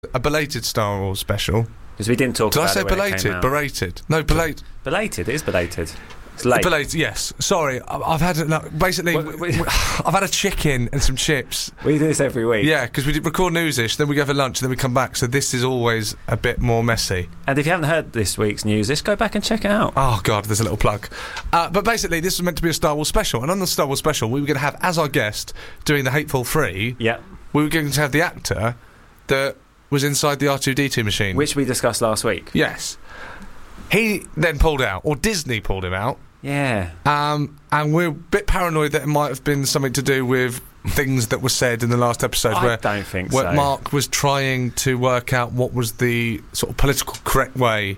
a belated Star Wars special. Because we didn't talk about it when it came belated? out. Berated. No, belated. Belated. It is belated. It's late. Belated, yes. Sorry, I've had basically. I've had a chicken and some chips. We do this every week. Yeah, because we record Newsish, then we go for lunch, and then we come back. So this is always a bit more messy. And if you haven't heard this week's Newsish, go back and check it out. Oh God, there's a little plug. But basically, this was meant to be a Star Wars special, and on the Star Wars special, we were going to have as our guest doing the Hateful Three. Yeah. We were going to have the actor that was inside the R2-D2 machine, Which we discussed last week. Yes. He then pulled out, or Disney pulled him out. Yeah. And we're a bit paranoid that it might have been something to do with things that were said in the last episode I don't think so. Mark was trying to work out what was the sort of political correct way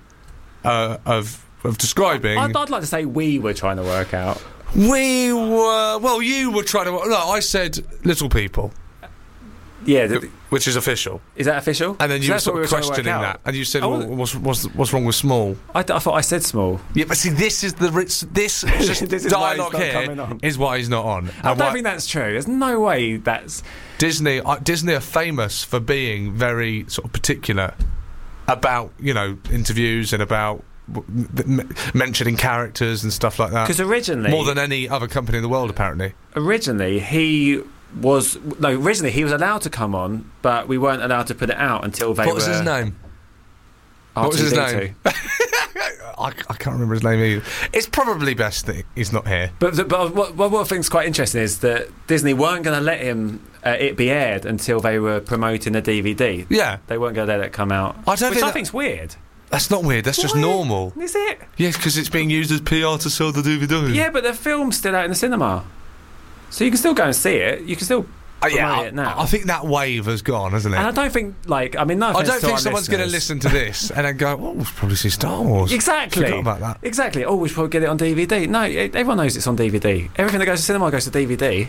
of describing. I'd like to say we were trying to work out. We were... Well, you were trying to... No, I said little people. Yeah. Which is official. Is that official? And then you were sort of questioning that. And you said, well, what's wrong with small? I thought I said small. Yeah, but see, this is this dialogue here is why he's not on. I don't think that's true. There's no way that's... Disney are famous for being very sort of particular about, interviews and about mentioning characters and stuff like that. Because originally... More than any other company in the world, apparently. Originally, he was allowed to come on, but we weren't allowed to put it out until they What was his name? What was his name? I can't remember his name either. It's probably best that he's not here. But what I think is quite interesting is that Disney weren't going to let it be aired until they were promoting the DVD. Yeah. They weren't going to let it come out. I think's weird. That's not weird, that's just normal. Is it? Yes, because it's being used as PR to sell the DVD. Yeah, but the film's still out in the cinema. So you can still go and see it. You can still promote it now. I think that wave has gone, hasn't it? And I don't think, no I don't think someone's going to listen to this and then go, we'll probably see Star Wars. Exactly. Forgot about that. Exactly. Oh, we should probably get it on DVD. No, everyone knows it's on DVD. Everything that goes to cinema goes to DVD.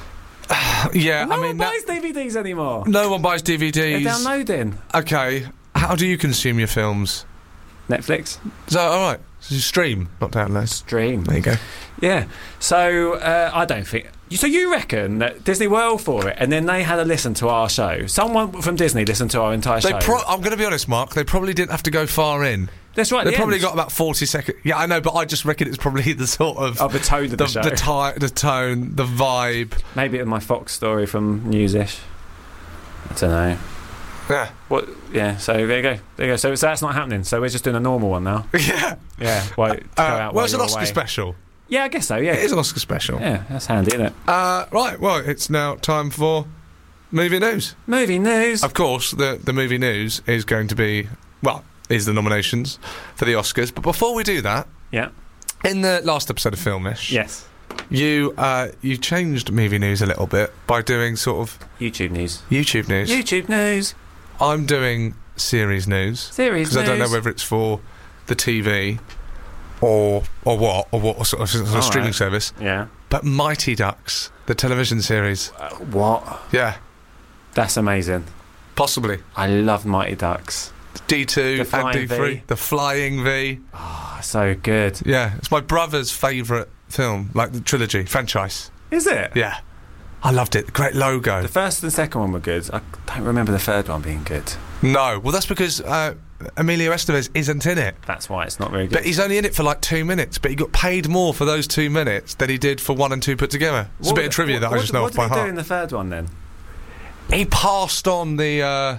Yeah, no one buys DVDs anymore. No one buys DVDs. They're downloading. Okay. How do you consume your films? Netflix. So, alright. So you stream, not download. Stream. There you go. Yeah. So, I don't think... So you reckon that Disney were all for it, and then they had a listen to our show? Someone from Disney listened to our entire show. I'm going to be honest, Mark, they probably didn't have to go far in. That's right. They probably got about 40 seconds. Yeah, I know, but I just reckon it's probably the sort of... the tone of the show. The tone, the vibe. Maybe it was my Fox story from Newsish. I don't know. Yeah. What? Yeah, so there you go. So that's not happening. So we're just doing a normal one now. Yeah. Yeah. Well, it's an Oscar special. Yeah, I guess so, yeah. It is an Oscar special. Yeah, that's handy, isn't it? Right, well, it's now time for movie news. Movie news. Of course, the movie news is going to be, is the nominations for the Oscars. But before we do that, yeah, in the last episode of Filmish, yes, you changed movie news a little bit by doing sort of... YouTube news. YouTube news. I'm doing series news. Because I don't know whether it's for the TV... Or what sort of streaming service. Yeah. But Mighty Ducks, the television series. What? Yeah. That's amazing. Possibly. I love Mighty Ducks. D2 and D3. The Flying V. Oh, so good. Yeah. It's my brother's favourite film, like the trilogy, franchise. Is it? Yeah. I loved it. Great logo. The first and second one were good. I don't remember the third one being good. No. Well, that's because... Emilio Estevez isn't in it. That's why it's not very good. But he's only in it for like 2 minutes, but he got paid more for those 2 minutes than he did for 1 and 2 put together. It's a bit of trivia that I just know off by heart. What did he do in the third one then? He passed on the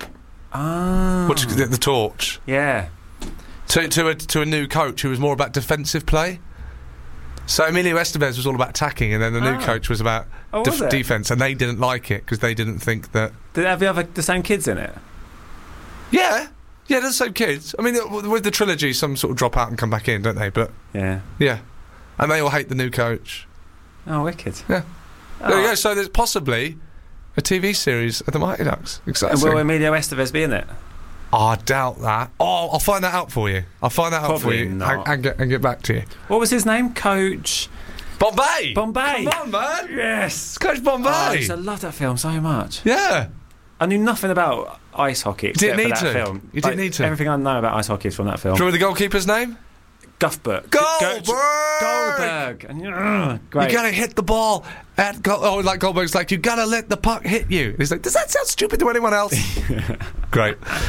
the torch. Yeah. To a new coach who was more about defensive play. So Emilio Estevez was all about attacking, and then the new coach was about defence, and they didn't like it because they didn't think that... Did it have the same kids in it? Yeah. Yeah, they're the same kids. I mean, with the trilogy, some sort of drop out and come back in, don't they? But yeah. And they all hate the new coach. Oh, wicked. Yeah. There you go. So there's possibly a TV series of the Mighty Ducks. Exciting. And will Emilio Estevez be in it? I doubt that. Oh, I'll find that out for you. Probably not. And get back to you. What was his name? Coach... Bombay! Come on, man! Yes! Coach Bombay! I used to love that film so much. Yeah. I knew nothing about ice hockey except for that film. You didn't need to. Everything I know about ice hockey is from that film. Do you remember the goalkeeper's name? Goldberg. Goldberg! Great. You gotta hit the ball at like Goldberg's like, you gotta let the puck hit you. He's like, does that sound stupid to anyone else? Great.